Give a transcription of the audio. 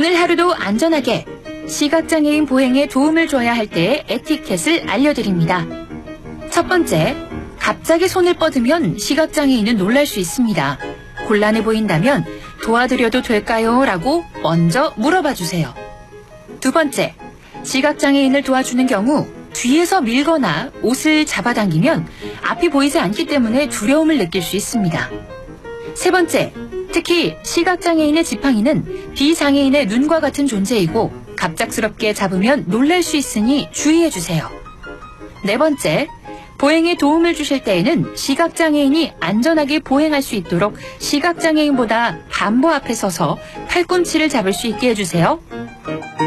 오늘 하루도 안전하게 시각장애인 보행에 도움을 줘야 할 때의 에티켓을 알려드립니다. 첫 번째, 갑자기 손을 뻗으면 시각장애인은 놀랄 수 있습니다. 곤란해 보인다면 도와드려도 될까요? 라고 먼저 물어봐 주세요. 두 번째, 시각장애인을 도와주는 경우 뒤에서 밀거나 옷을 잡아당기면 앞이 보이지 않기 때문에 두려움을 느낄 수 있습니다. 세 번째, 특히 시각장애인의 지팡이는 비장애인의 눈과 같은 존재이고 갑작스럽게 잡으면 놀랄 수 있으니 주의해 주세요. 네 번째, 보행에 도움을 주실 때에는 시각장애인이 안전하게 보행할 수 있도록 시각장애인보다 반보 앞에 서서 팔꿈치를 잡을 수 있게 해주세요.